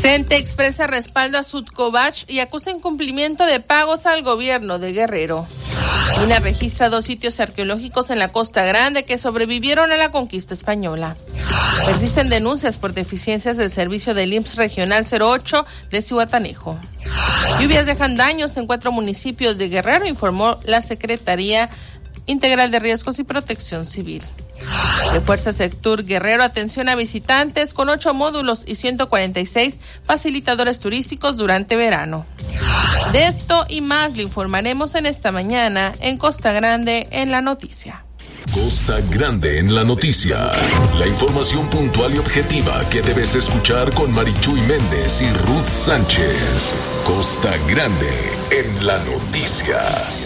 CENTE expresa respaldo a Sudcovach y acusa incumplimiento de pagos al gobierno de Guerrero. INAH registra 2 sitios arqueológicos en la Costa Grande que sobrevivieron a la conquista española. Persisten denuncias por deficiencias del servicio del IMSS Regional 08 de Zihuatanejo. Lluvias dejan daños en 4 municipios de Guerrero, informó la Secretaría Integral de Riesgos y Protección Civil. Refuerza Sectur Guerrero atención a visitantes con 8 módulos y 146 facilitadores turísticos durante verano. De esto y más le informaremos en esta mañana en Costa Grande en la noticia. Costa Grande en la noticia. La información puntual y objetiva que debes escuchar con Marichuy Méndez y Ruth Sánchez. Costa Grande en la noticia.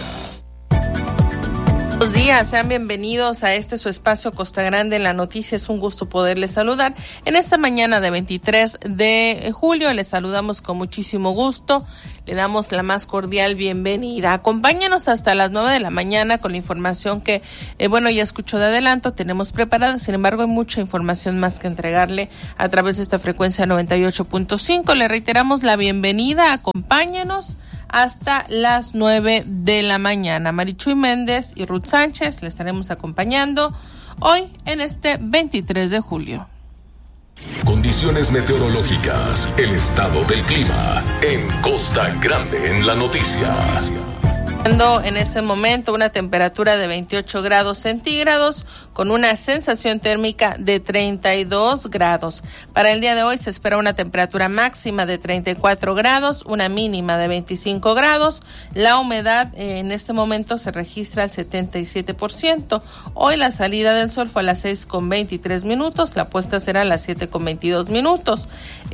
Buenos días, sean bienvenidos a su espacio Costa Grande en la noticia. Es un gusto poderles saludar en esta mañana de 23 de julio. Les saludamos con muchísimo gusto. Le damos la más cordial bienvenida. Acompáñanos hasta las 9 de la mañana con la información que, ya escuchó de adelanto, tenemos preparada. Sin embargo, hay mucha información más que entregarle a través de esta frecuencia 98.5. Le reiteramos la bienvenida. Acompáñenos hasta las 9 de la mañana. Marichuy Méndez y Ruth Sánchez le estaremos acompañando hoy en este 23 de julio. Condiciones meteorológicas, el estado del clima en Costa Grande en la noticia. En ese momento una temperatura de 28 grados centígrados con una sensación térmica de 32 grados. Para el día de hoy se espera una temperatura máxima de 34 grados, una mínima de 25 grados. La humedad en este momento se registra al 77%. Hoy la salida del sol fue a las 6:23, la puesta será a las 7:22.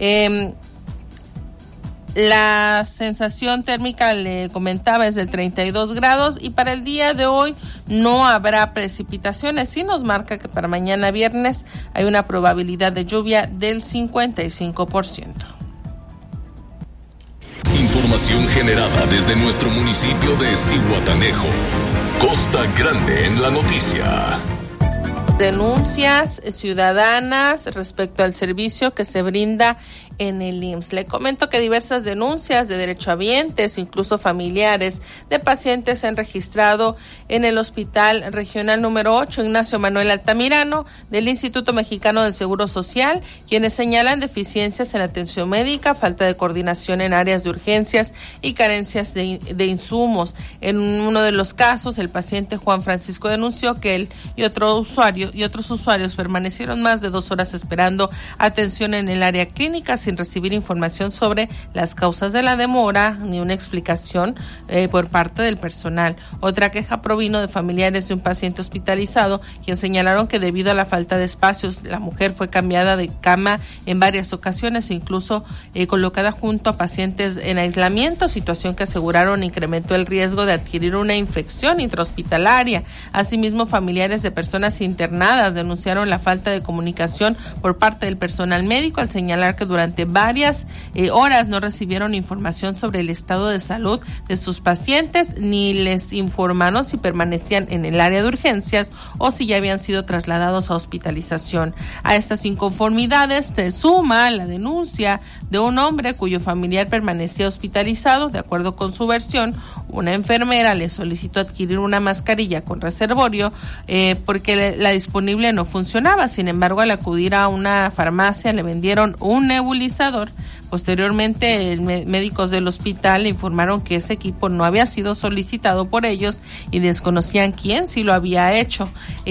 La sensación térmica, le comentaba, es de 32 grados y para el día de hoy no habrá precipitaciones. Sí nos marca que para mañana viernes hay una probabilidad de lluvia del 55%. Información generada desde nuestro municipio de Zihuatanejo. Costa Grande en la noticia. Denuncias ciudadanas respecto al servicio que se brinda en el IMSS. Le comento que diversas denuncias de derechohabientes, incluso familiares de pacientes, se han registrado en el Hospital Regional número 8, Ignacio Manuel Altamirano, del Instituto Mexicano del Seguro Social, quienes señalan deficiencias en la atención médica, falta de coordinación en áreas de urgencias y carencias de insumos. En uno de los casos, el paciente Juan Francisco denunció que él y otros usuarios permanecieron más de 2 horas esperando atención en el área clínica sin recibir información sobre las causas de la demora ni una explicación por parte del personal. Otra queja provino de familiares de un paciente hospitalizado, quien señalaron que debido a la falta de espacios, la mujer fue cambiada de cama en varias ocasiones, incluso colocada junto a pacientes en aislamiento, situación que aseguraron incrementó el riesgo de adquirir una infección intrahospitalaria. Asimismo, familiares de personas internadas denunciaron la falta de comunicación por parte del personal médico al señalar que durante varias horas no recibieron información sobre el estado de salud de sus pacientes ni les informaron si permanecían en el área de urgencias o si ya habían sido trasladados a hospitalización. A estas inconformidades se suma la denuncia de un hombre cuyo familiar permanecía hospitalizado. De acuerdo con su versión, una enfermera le solicitó adquirir una mascarilla con reservorio porque la disponible no funcionaba. Sin embargo, al acudir a una farmacia le vendieron un nebulizador. Posteriormente, médicos del hospital le informaron que ese equipo no había sido solicitado por ellos y desconocían quién sí lo había hecho,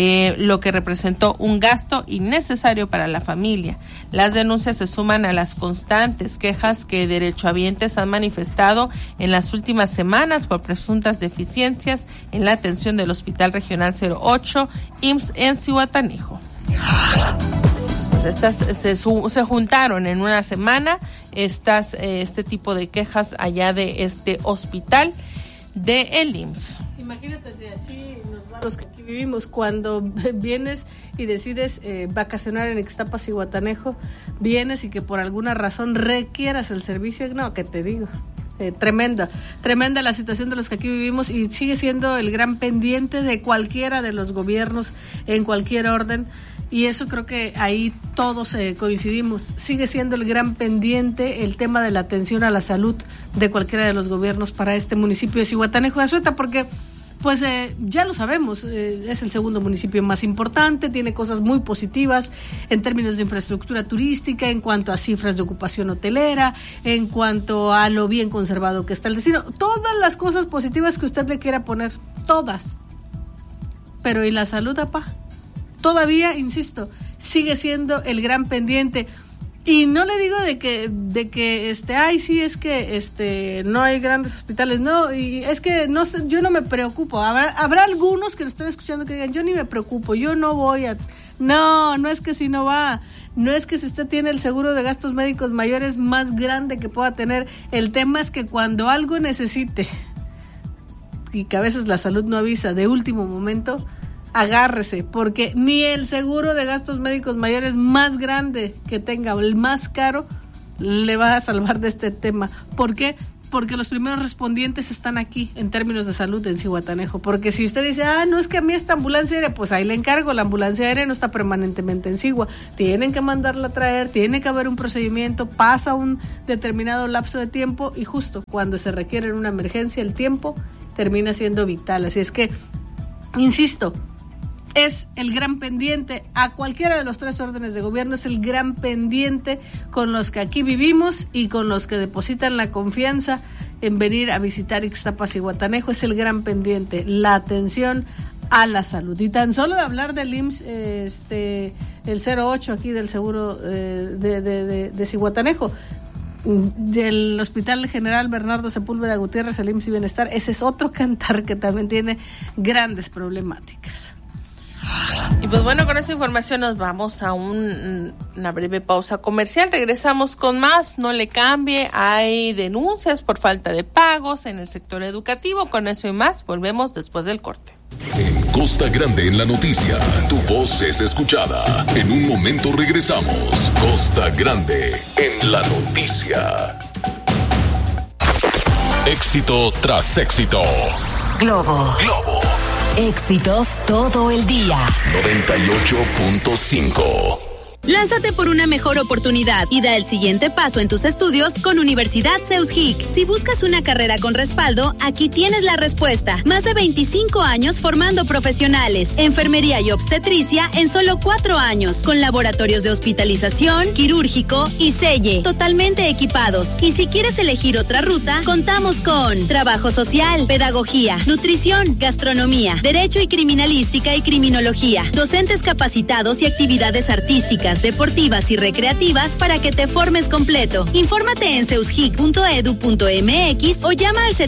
lo que representó un gasto innecesario para la familia. Las denuncias se suman a las constantes quejas que derechohabientes han manifestado en las últimas semanas por presuntas deficiencias en la atención del Hospital Regional 08 IMSS en Zihuatanejo. Estas se juntaron en una semana este tipo de quejas allá de este hospital de el IMSS. Imagínate si así nos va los que aquí vivimos, cuando vienes y decides vacacionar en Ixtapa, Zihuatanejo, vienes y que por alguna razón requieras el servicio, no, que te digo. Tremenda la situación de los que aquí vivimos y sigue siendo el gran pendiente de cualquiera de los gobiernos en cualquier orden. Y eso creo que ahí todos coincidimos. Sigue siendo el gran pendiente el tema de la atención a la salud de cualquiera de los gobiernos para este municipio de Zihuatanejo de Azueta, porque pues ya lo sabemos, es el segundo municipio más importante, tiene cosas muy positivas en términos de infraestructura turística, en cuanto a cifras de ocupación hotelera, en cuanto a lo bien conservado que está el destino, todas las cosas positivas que usted le quiera poner, todas. Pero ¿y la salud, apá? Todavía, insisto, sigue siendo el gran pendiente. Y no le digo de que ay, sí, es que no hay grandes hospitales, no, y es que no sé, yo no me preocupo. Habrá algunos que nos están escuchando que digan, yo ni me preocupo, yo no voy a... No es que si no va, no es que si usted tiene el seguro de gastos médicos mayores más grande que pueda tener, el tema es que cuando algo necesite, y que a veces la salud no avisa de último momento, agárrese, porque ni el seguro de gastos médicos mayores más grande que tenga, el más caro, le va a salvar de este tema. ¿Por qué? Porque los primeros respondientes están aquí en términos de salud en Zihuatanejo. Porque si usted dice, no es que a mí esta ambulancia aérea, pues ahí le encargo, la ambulancia aérea no está permanentemente en Zihua, tienen que mandarla a traer, tiene que haber un procedimiento, pasa un determinado lapso de tiempo y justo cuando se requiere una emergencia el tiempo termina siendo vital. Así es que, insisto, es el gran pendiente a cualquiera de los tres órdenes de gobierno, es el gran pendiente con los que aquí vivimos y con los que depositan la confianza en venir a visitar Ixtapas y Zihuatanejo, es el gran pendiente, la atención a la salud. Y tan solo de hablar del IMSS, el 08 aquí del seguro de Zihuatanejo, del Hospital General Bernardo Sepúlveda Gutiérrez, el IMSS y Bienestar, ese es otro cantar que también tiene grandes problemáticas. Y pues bueno, con esta información nos vamos a una breve pausa comercial. Regresamos con más, no le cambie. Hay denuncias por falta de pagos en el sector educativo. Con eso y más, volvemos después del corte. En Costa Grande en la noticia, tu voz es escuchada. En un momento regresamos. Costa Grande en la noticia. Éxito tras éxito. Globo. Éxitos todo el día. 98.5. Lánzate por una mejor oportunidad y da el siguiente paso en tus estudios con Universidad Zeus-Hic. Si buscas una carrera con respaldo, aquí tienes la respuesta. Más de 25 años formando profesionales. Enfermería y obstetricia en solo 4 años. Con laboratorios de hospitalización, quirúrgico y selle. Totalmente equipados. Y si quieres elegir otra ruta, contamos con trabajo social, pedagogía, nutrición, gastronomía, derecho y criminalística y criminología. Docentes capacitados y actividades artísticas, deportivas y recreativas para que te formes completo. Infórmate en zeushic.edu.mx o llama al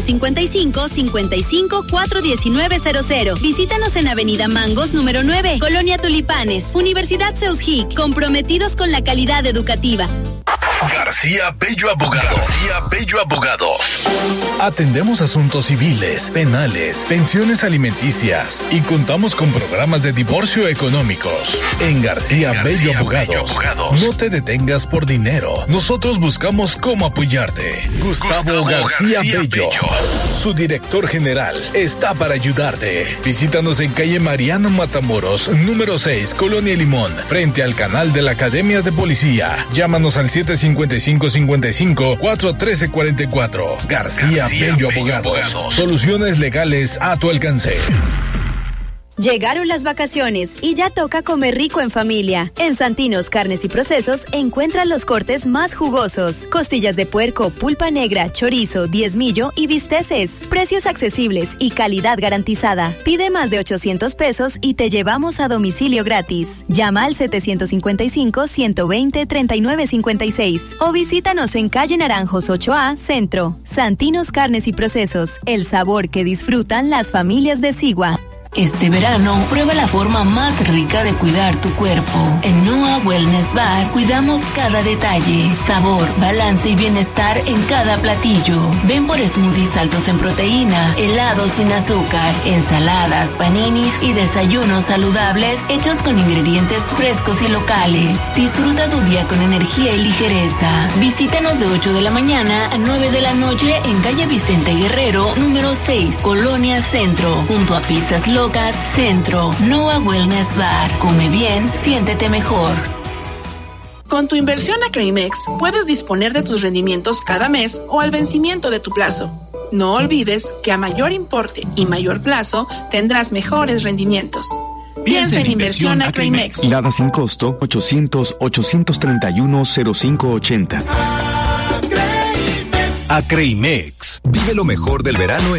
755-55-41900. Visítanos en Avenida Mangos, número 9, Colonia Tulipanes. Universidad Zeus-Hic, comprometidos con la calidad educativa. García Bello Abogado. Atendemos asuntos civiles, penales, pensiones alimenticias y contamos con programas de divorcio económicos. En García Bello Abogados. No te detengas por dinero. Nosotros buscamos cómo apoyarte. Gustavo García Bello. Su director general está para ayudarte. Visítanos en calle Mariano Matamoros, número 6, Colonia Limón, frente al canal de la Academia de Policía. Llámanos al 755-413-44. García Bello Abogados. Soluciones legales a tu alcance. Llegaron las vacaciones y ya toca comer rico en familia. En Santinos Carnes y Procesos encuentra los cortes más jugosos. Costillas de puerco, pulpa negra, chorizo, diezmillo y bisteces. Precios accesibles y calidad garantizada. Pide más de 800 pesos y te llevamos a domicilio gratis. Llama al 755-120-3956 o visítanos en calle Naranjos 8A, Centro. Santinos Carnes y Procesos. El sabor que disfrutan las familias de Zihua. Este verano, prueba la forma más rica de cuidar tu cuerpo. En Noa Wellness Bar, cuidamos cada detalle, sabor, balance y bienestar en cada platillo. Ven por smoothies altos en proteína, helados sin azúcar, ensaladas, paninis y desayunos saludables hechos con ingredientes frescos y locales. Disfruta tu día con energía y ligereza. Visítanos de 8 de la mañana a 9 de la noche en calle Vicente Guerrero, número 6, Colonia Centro, junto a Pizzas Love Drogas Centro. Noa Wellness Bar. Come bien, siéntete mejor. Con tu inversión a Creimex, puedes disponer de tus rendimientos cada mes o al vencimiento de tu plazo. No olvides que a mayor importe y mayor plazo, tendrás mejores rendimientos. Piensa en inversión a Creimex. Lada sin costo 800-831-0580. Acreimex. Vive lo mejor del verano